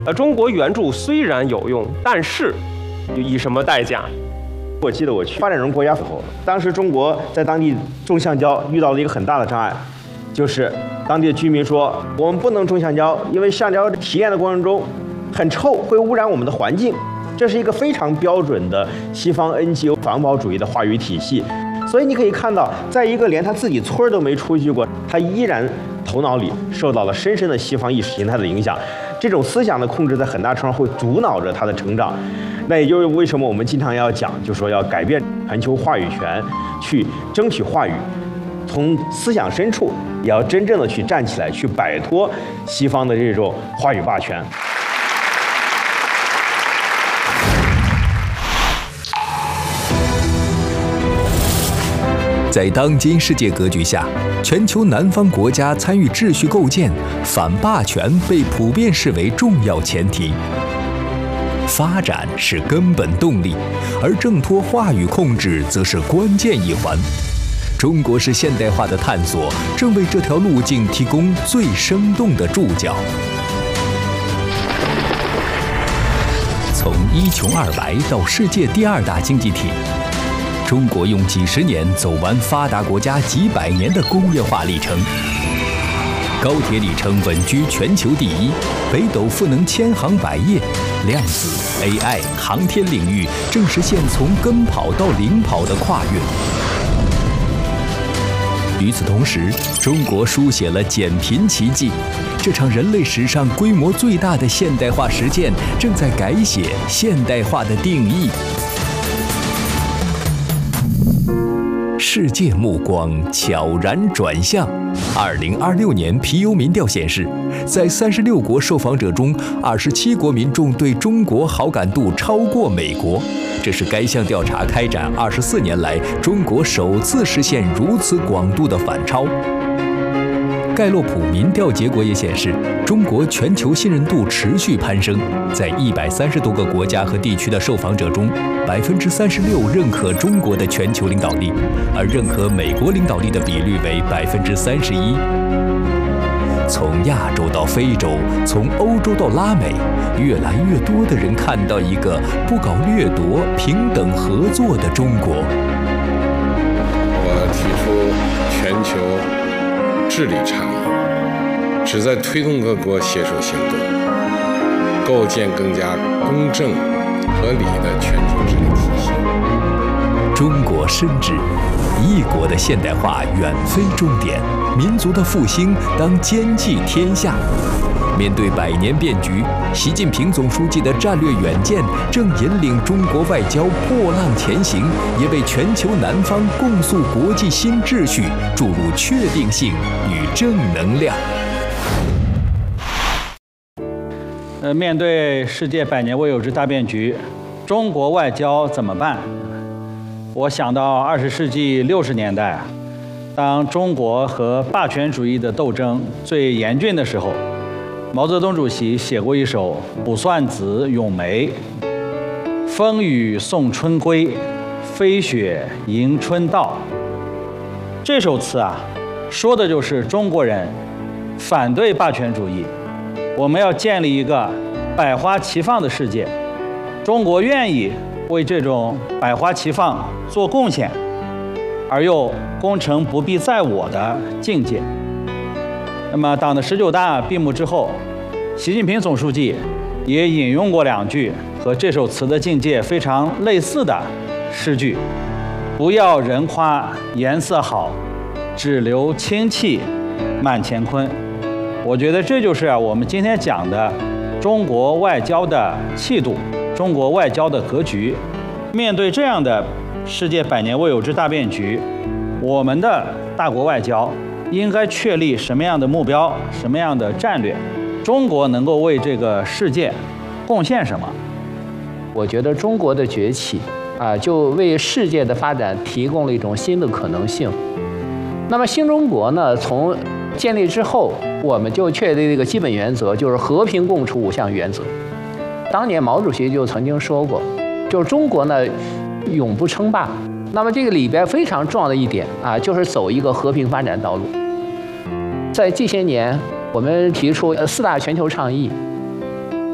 中国援助虽然有用，但是以什么代价？ 我记得我去发展中国家时候，当时中国在当地种橡胶遇到了一个很大的障碍，就是当地的居民说，我们不能种橡胶，因为橡胶提炼的过程中很臭，会污染我们的环境。这是一个非常标准的西方 NGO 环保主义的话语体系。所以你可以看到，在一个连他自己村都没出去过，他依然头脑里受到了深深的西方意识形态的影响。这种思想的控制在很大程度上会阻挠着他的成长。那也就是为什么我们经常要讲，就说要改变全球话语权，去争取话语，从思想深处也要真正的去站起来，去摆脱西方的这种话语霸权。 在当今世界格局下，全球南方国家参与秩序构建，反霸权被普遍视为重要前提。发展是根本动力，而挣脱话语控制则是关键一环。中国式现代化的探索正为这条路径提供最生动的注脚。从一穷二白到世界第2大经济体，中国用几十年走完发达国家几百年的工业化历程，高铁里程稳居全球第1，北斗赋能千行百业，量子、AI、航天领域正实现从跟跑到领跑的跨越。与此同时，中国书写了减贫奇迹，这场人类史上规模最大的现代化实践正在改写现代化的定义。世界目光悄然转向。2026年皮尤民调显示，在36国受访者中，27国民众对中国好感度超过美国。这是该项调查开展24年来中国首次实现如此广度的反超。盖洛普民调结果也显示，中国全球信任度持续攀升，在130多个国家和地区的受访者中，36%认可中国的全球领导力，而认可美国领导力的比率为31%。从亚洲到非洲，从欧洲到拉美，越来越多的人看到一个不搞掠夺、平等合作的中国。 我提出全球治理倡议，旨在推动各国携手行动，构建更加公正合理的全球治理体系。 中国深知，一国的现代化远非终点，民族的复兴当兼济天下。面对百年变局，习近平总书记的战略远见正引领中国外交破浪前行，也为全球南方共塑国际新秩序注入确定性与正能量。 面对世界100年未有之大变局，中国外交怎么办？我想到20世纪60年代，当中国和霸权主义的斗争最严峻的时候，毛泽东主席写过一首《卜算子·咏梅》：风雨送春归，飞雪迎春到。这首词啊，说的就是中国人反对霸权主义，我们要建立一个百花齐放的世界。中国愿意为这种百花齐放做贡献，而又功成不必在我的境界。那么党的19大闭幕之后，习近平总书记也引用过2句和这首词的境界非常类似的诗句：不要人夸颜色好，只留清气满乾坤。我觉得这就是我们今天讲的中国外交的气度，中国外交的格局。面对这样的世界100年未有之大变局，我们的大国外交应该确立什么样的目标，什么样的战略？中国能够为这个世界贡献什么？ 我觉得中国的崛起就为世界的发展提供了一种新的可能性。那么新中国呢，从建立之后，我们就确立了一个基本原则，就是和平共处5项原则。当年毛主席就曾经说过，就是中国呢永不称霸。那么这个里边非常重要的一点就是走一个和平发展道路。在这些年，我们提出4大全球倡议，